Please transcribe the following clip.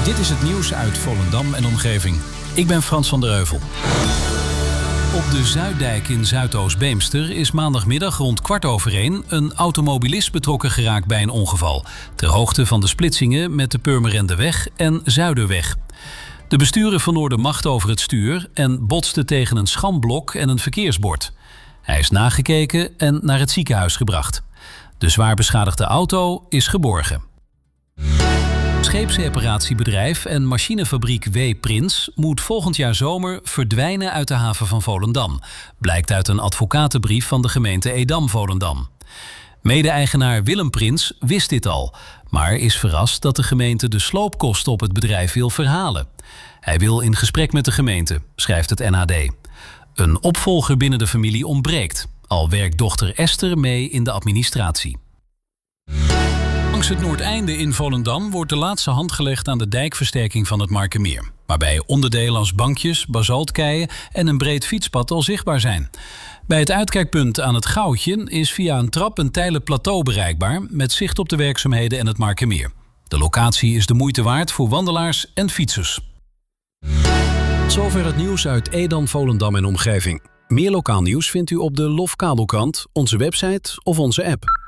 Dit is het nieuws uit Volendam en omgeving. Ik ben Frans van der Heuvel. Op de Zuiddijk in Zuidoost-Beemster is maandagmiddag rond 1:15 een automobilist betrokken geraakt bij een ongeval. Ter hoogte van de splitsingen met de Purmerendeweg en Zuiderweg. De bestuurder verloor macht over het stuur en botste tegen een schamblok en een verkeersbord. Hij is nagekeken en naar het ziekenhuis gebracht. De zwaar beschadigde auto is geborgen. Scheepsreparatiebedrijf en machinefabriek W. Prins moet volgend jaar zomer verdwijnen uit de haven van Volendam. Blijkt uit een advocatenbrief van de gemeente Edam-Volendam. Mede-eigenaar Willem Prins wist dit al, maar is verrast dat de gemeente de sloopkosten op het bedrijf wil verhalen. Hij wil in gesprek met de gemeente, schrijft het NAD. Een opvolger binnen de familie ontbreekt, al werkt dochter Esther mee in de administratie. Langs het Noordeinde in Volendam wordt de laatste hand gelegd aan de dijkversterking van het Markermeer, waarbij onderdelen als bankjes, basaltkeien en een breed fietspad al zichtbaar zijn. Bij het uitkijkpunt aan het Goudje is via een trap een tijdelijk plateau bereikbaar met zicht op de werkzaamheden en het Markermeer. De locatie is de moeite waard voor wandelaars en fietsers. Tot zover het nieuws uit Edam, Volendam en omgeving. Meer lokaal nieuws vindt u op de LOF Kabelkrant, onze website of onze app.